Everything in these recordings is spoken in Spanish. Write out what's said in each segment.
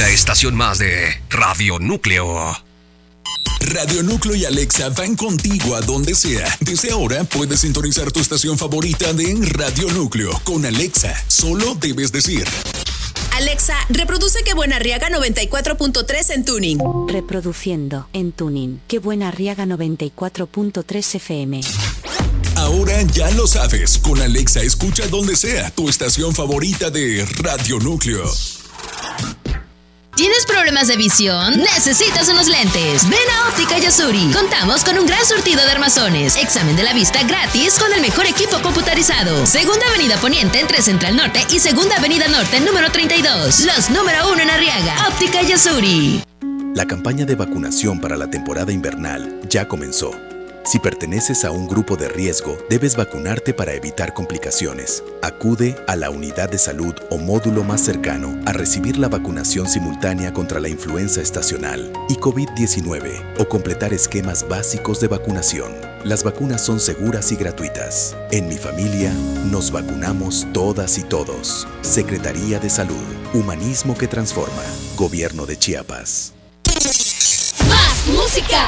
Una estación más de Radio Núcleo. Radio Núcleo y Alexa van contigo a donde sea. Desde ahora puedes sintonizar tu estación favorita de Radio Núcleo. Con Alexa, solo debes decir: Alexa, reproduce Qué Buena Arriaga 94.3 en Tuning. Reproduciendo en Tuning Qué Buena Arriaga 94.3 FM. Ahora ya lo sabes. Con Alexa escucha donde sea tu estación favorita de Radio Núcleo. ¿Tienes problemas de visión? ¿Necesitas unos lentes? Ven a Óptica Yasuri. Contamos con un gran surtido de armazones. Examen de la vista gratis con el mejor equipo computarizado. Segunda Avenida Poniente entre Central Norte y Segunda Avenida Norte número 32. Los número 1 en Arriaga. Óptica Yasuri. La campaña de vacunación para la temporada invernal ya comenzó. Si perteneces a un grupo de riesgo, debes vacunarte para evitar complicaciones. Acude a la unidad de salud o módulo más cercano a recibir la vacunación simultánea contra la influenza estacional y COVID-19 o completar esquemas básicos de vacunación. Las vacunas son seguras y gratuitas. En mi familia, nos vacunamos todas y todos. Secretaría de Salud. Humanismo que transforma. Gobierno de Chiapas. ¡Más música!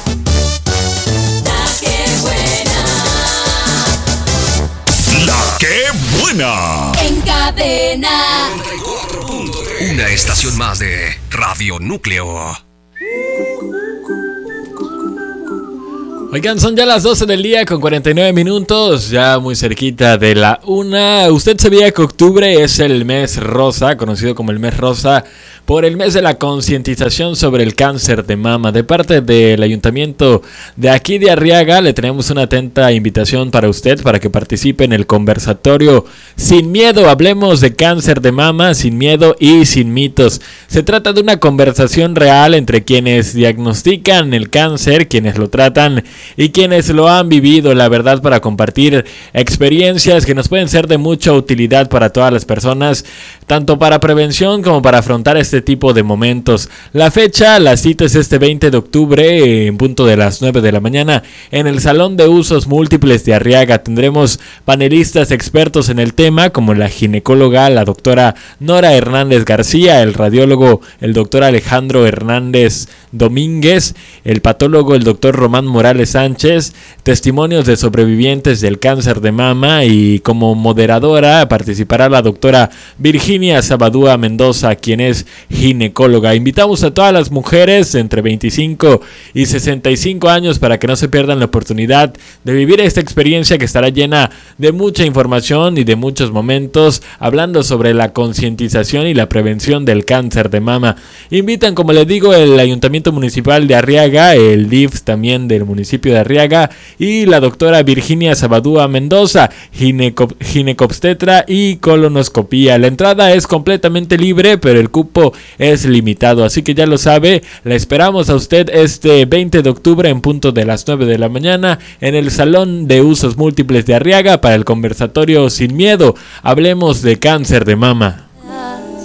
¡La Qué Buena! En cadena. Una estación más de Radio Núcleo. Oigan, son ya las 12 del día con 49 minutos, ya muy cerquita de la 1. ¿Usted sabía que octubre es el mes rosa, conocido como el mes rosa, por el mes de la concientización sobre el cáncer de mama? De parte del ayuntamiento de aquí de Arriaga, le tenemos una atenta invitación para usted, para que participe en el conversatorio Sin Miedo. Hablemos de cáncer de mama, sin miedo y sin mitos. Se trata de una conversación real entre quienes diagnostican el cáncer, quienes lo tratan y quienes lo han vivido, la verdad, para compartir experiencias que nos pueden ser de mucha utilidad para todas las personas, tanto para prevención como para afrontar este tipo de momentos. La fecha, la cita es este 20 de octubre en punto de las 9 de la mañana en el Salón de Usos Múltiples de Arriaga. Tendremos panelistas expertos en el tema, como la ginecóloga, la doctora Nora Hernández García, el radiólogo, el doctor Alejandro Hernández Domínguez, el patólogo, el doctor Román Morales Sánchez, testimonios de sobrevivientes del cáncer de mama, y como moderadora participará la doctora Virginia Sabadúa Mendoza, quien es ginecóloga. Invitamos a todas las mujeres entre 25 y 65 años para que no se pierdan la oportunidad de vivir esta experiencia, que estará llena de mucha información y de muchos momentos hablando sobre la concientización y la prevención del cáncer de mama. Invitan, como les digo, el Ayuntamiento Municipal de Arriaga, el DIF también del municipio de Arriaga, y la doctora Virginia Sabadúa Mendoza, ginecobstetra y colonoscopía. La entrada es completamente libre, pero el cupo es limitado, así que ya lo sabe, la esperamos a usted este 20 de octubre en punto de las 9 de la mañana en el Salón de Usos Múltiples de Arriaga para el conversatorio Sin Miedo. Hablemos de cáncer de mama.